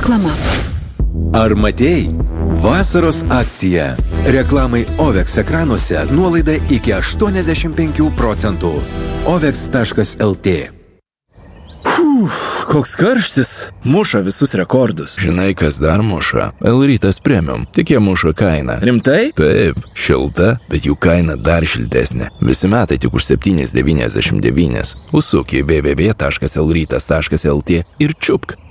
Reklama. Ar matei? Vasaros akcija. Reklamai OVEX ekranuose nuolaida iki 85%. OVEX.lt. Koks karštis, muša visus rekordus. Žinai, kas dar muša? L-Rytas Premium. Tik jie muša kainą. Rimtai? Taip, šilta, bet jų kaina dar šiltesnė. Visi metai tik už 7,99. Užsuk į www.lrytas.lt ir čiupk.